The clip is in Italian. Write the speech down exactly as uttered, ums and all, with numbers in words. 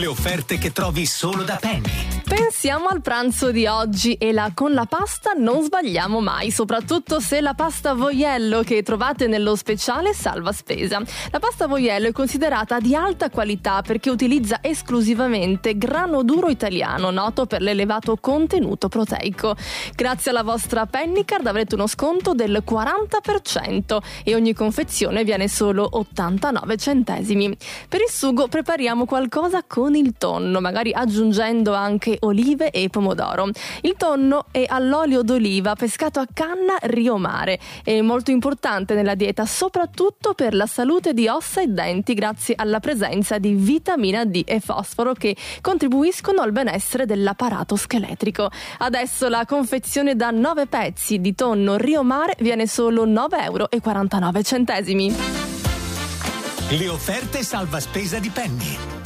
Le offerte che trovi solo da Penny. Pensiamo al pranzo di oggi e la con la pasta non sbagliamo mai, soprattutto se la pasta Voiello che trovate nello speciale salva spesa. La pasta Voiello è considerata di alta qualità perché utilizza esclusivamente grano duro italiano, noto per l'elevato contenuto proteico. Grazie alla vostra Pennycard avrete uno sconto del quaranta per cento e ogni confezione viene solo ottantanove centesimi. Per il sugo prepariamo qualcosa con il tonno, magari aggiungendo anche olive e pomodoro. Il tonno è all'olio d'oliva pescato a canna Rio Mare. È molto importante nella dieta, soprattutto per la salute di ossa e denti, grazie alla presenza di vitamina D e fosforo che contribuiscono al benessere dell'apparato scheletrico. Adesso la confezione da nove pezzi di tonno Rio Mare viene solo nove virgola quarantanove euro. Le offerte salva spesa di Penny.